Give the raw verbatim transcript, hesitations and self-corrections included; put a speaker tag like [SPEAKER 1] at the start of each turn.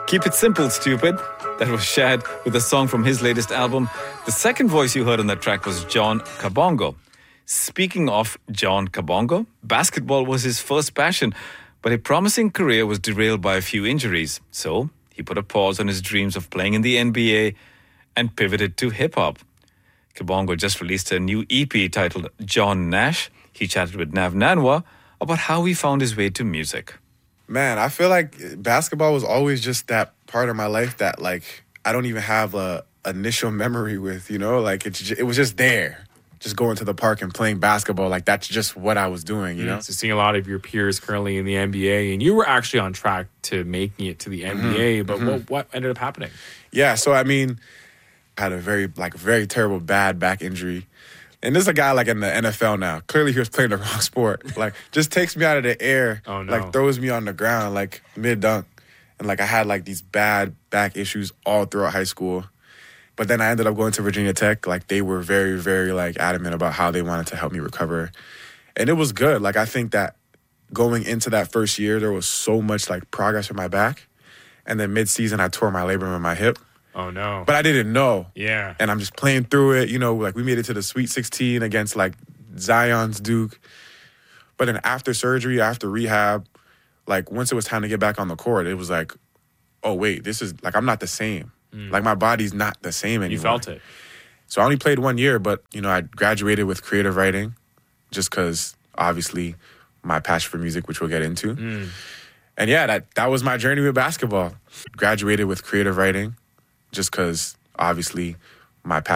[SPEAKER 1] Keep it simple, stupid. That was Shad with a song from his latest album. The second voice you heard on that track was John Kabongo. Speaking of John Kabongo, basketball was his first passion, but a promising career was derailed by a few injuries. So he put a pause on his dreams of playing in the N B A and pivoted to hip-hop. Kabongo just released a new E P titled John Nash. He chatted with Nav Nanwa about how he found his way to music.
[SPEAKER 2] Man, I feel like basketball was always just that part of my life that, like, I don't even have a initial memory with, you know? Like, it, it was just there. Just going to the park and playing basketball, like, that's just what I was doing, you know?
[SPEAKER 3] So seeing a lot of your peers currently in the N B A, and you were actually on track to making it to the N B A, mm-hmm. but mm-hmm. what, what ended up happening?
[SPEAKER 2] Yeah, so, I mean, I had a very, like, very terrible, bad back injury. And there's a guy, like, in the N F L now. Clearly, he was playing the wrong sport. Like, just takes me out of the air.
[SPEAKER 3] Oh, no.
[SPEAKER 2] Like, throws me on the ground, like, mid-dunk. And, like, I had, like, these bad back issues all throughout high school. But then I ended up going to Virginia Tech. Like, they were very, very, like, adamant about how they wanted to help me recover. And it was good. Like, I think that going into that first year, there was so much, like, progress in my back. And then mid-season, I tore my labrum in my hip.
[SPEAKER 3] Oh, no.
[SPEAKER 2] But I didn't know.
[SPEAKER 3] Yeah.
[SPEAKER 2] And I'm just playing through it. You know, like, we made it to the Sweet sixteen against, like, Zion's Duke. But then after surgery, after rehab, like, once it was time to get back on the court, it was like, oh, wait, this is, like, I'm not the same. Mm. Like, my body's not the same anymore.
[SPEAKER 3] You felt it.
[SPEAKER 2] So I only played one year, but, you know, I graduated with creative writing just because, obviously, my passion for music, which we'll get into.
[SPEAKER 3] Mm.
[SPEAKER 2] And, yeah, that, that was my journey with basketball. Graduated with creative writing just because, obviously, my passion